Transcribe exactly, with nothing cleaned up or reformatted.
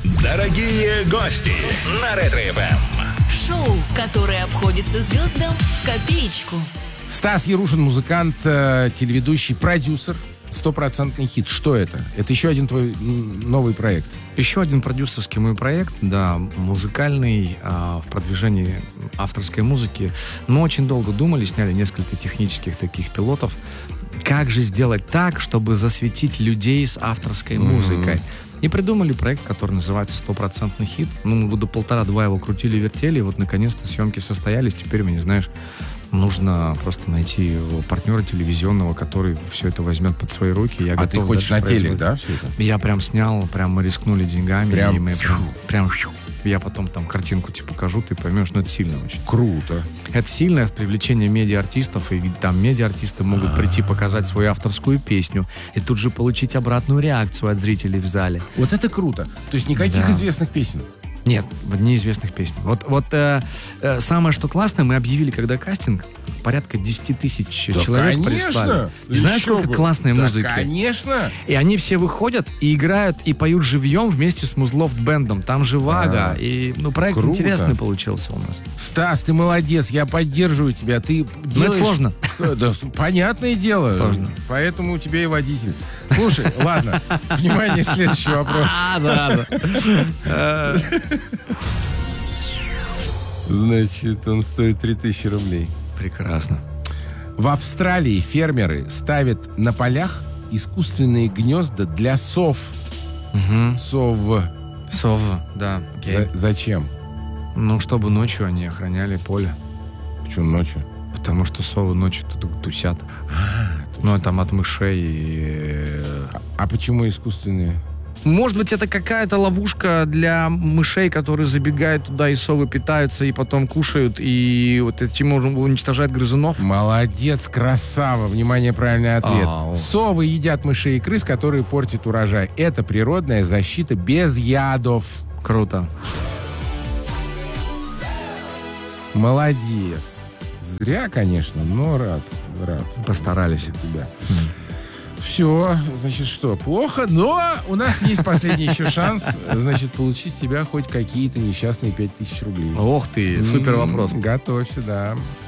Дорогие гости на Ретро-эф эм. Шоу, которое обходится звездам в копеечку. Стас Ярушин, музыкант, э, телеведущий, продюсер. Стопроцентный хит. Что это? Это еще один твой м, новый проект. Еще один продюсерский мой проект, да, музыкальный, а, в продвижении авторской музыки. Мы очень долго думали, сняли несколько технических таких пилотов. Как же сделать так, чтобы засветить людей с авторской mm-hmm. музыкой? И придумали проект, который называется «Стопроцентный хит». Ну, мы года полтора-два его крутили-вертели, и вот наконец-то съемки состоялись. Теперь мне, знаешь, нужно просто найти партнера телевизионного, который все это возьмет под свои руки. Я а ты хочешь на телек, да, все это? Я прям снял, прям мы рискнули деньгами. Прям? И мы прям, прям я потом там картинку тебе покажу, ты поймешь, но это сильно очень. Круто. Это сильное привлечение медиа-артистов, и там медиа-артисты могут А-а-а. прийти показать свою авторскую песню и тут же получить обратную реакцию от зрителей в зале. Вот это круто. То есть никаких да. известных песен? Нет, неизвестных песен. Вот, вот э, э, самое, что классно, мы объявили, когда кастинг, порядка десять тысяч да человек конечно. прислали. И знаешь, сколько бы. классной да, музыки? Конечно! И они все выходят и играют, и поют живьем вместе с Музлофт-бэндом. Там же Вага. А, и ну, проект круто. Интересный получился у нас. Стас, ты молодец, я поддерживаю тебя. Ты делаешь... Но это сложно. Да, понятное дело. Сложно. Поэтому у тебя и водитель. Слушай, ладно. Внимание, следующий вопрос. А, да, Значит, он стоит три тысячи рублей. Прекрасно. В Австралии фермеры ставят на полях искусственные гнезда для сов. Угу. Сов. Сов, да. За- зачем? Ну, чтобы ночью они охраняли поле. Почему ночью? Потому что совы ночью тут тусят. А, ну, там от мышей и... А, а почему искусственные? Может быть, это какая-то ловушка для мышей, которые забегают туда, и совы питаются, и потом кушают, и вот этим можно уничтожать грызунов. Молодец, красава. Внимание, правильный ответ. Ау. Совы едят мышей и крыс, которые портят урожай. Это природная защита без ядов. Круто. Молодец. Зря, конечно, но рад. Рад. Постарались. Тебя. Все, значит, что, плохо, но у нас есть последний еще шанс, значит, получить с тебя хоть какие-то несчастные пять тысяч рублей. Ох ты, супер вопрос. Готовься, да.